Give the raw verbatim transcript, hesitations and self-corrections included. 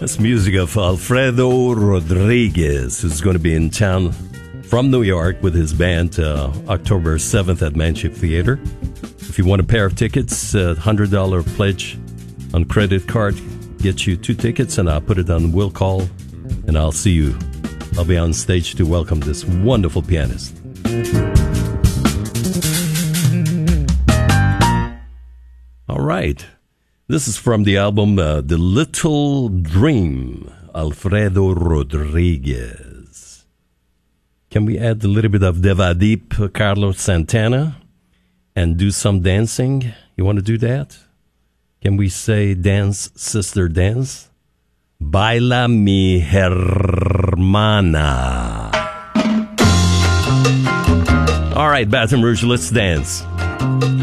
That's music of Alfredo Rodriguez, who's going to be in town from New York with his band uh, October seventh at Manship Theater. If you want a pair of tickets, a one hundred dollars pledge on credit card gets you two tickets, and I'll put it on will call, and I'll see you. I'll be on stage to welcome this wonderful pianist. All right. This is from the album uh, The Little Dream, Alfredo Rodriguez. Can we add a little bit of Devadeep, uh, Carlos Santana, and do some dancing? You want to do that? Can we say dance, sister, dance? Baila mi hermana. All right, Baton Rouge, let's dance.